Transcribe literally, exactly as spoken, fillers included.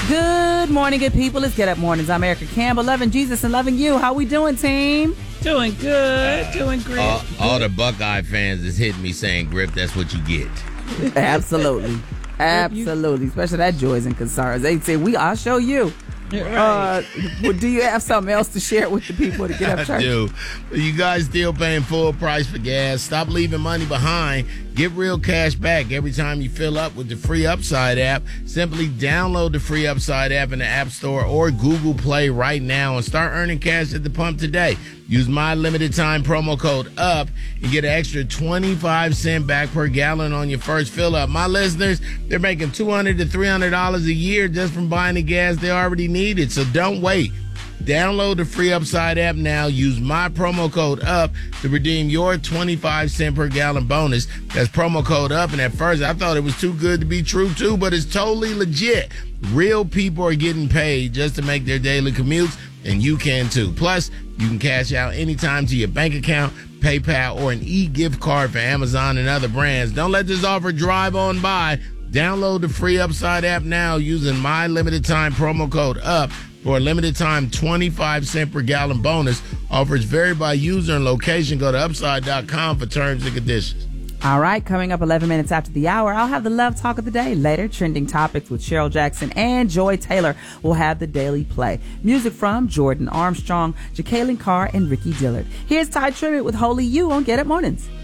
Good morning, good people. It's Get Up Mornings. I'm Erica Campbell, loving Jesus and loving you. How we doing, team? Doing good, doing great. All, all the Buckeye fans is hitting me saying, Grip, that's what you get. Absolutely. Absolutely. Especially that joys and concerns. They say, we, I'll show you. Right. Uh, well, do you have something else to share with the people to Get Up Church? I do. You guys still paying full price for gas. Stop leaving money behind. Get real cash back every time you fill up with the free Upside app. Simply download the free Upside app in the App Store or Google Play right now and start earning cash at the pump today. Use my limited time promo code UP and get an extra twenty-five cents back per gallon on your first fill up. My listeners, they're making two hundred dollars to three hundred dollars a year just from buying the gas they already needed. So don't wait. Download the free Upside app now. Use my promo code UP to redeem your twenty-five cents per gallon bonus. That's promo code UP. And at first, I thought it was too good to be true, too, but it's totally legit. Real people are getting paid just to make their daily commutes, and you can, too. Plus, you can cash out anytime to your bank account, PayPal, or an e-gift card for Amazon and other brands. Don't let this offer drive on by. Download the free Upside app now using my limited time promo code UP. For a limited time twenty-five cents per gallon bonus. Offers vary by user and location. Go to upside dot com for terms and conditions. All right, coming up eleven minutes after the hour, I'll have the Love Talk of the Day. Later, trending topics with Cheryl Jackson and Joy Taylor will have the Daily Play. Music from Jordan Armstrong, Jacqueline Carr, and Ricky Dillard. Here's Ty Tribbett with Holy You on Get Up Mornings.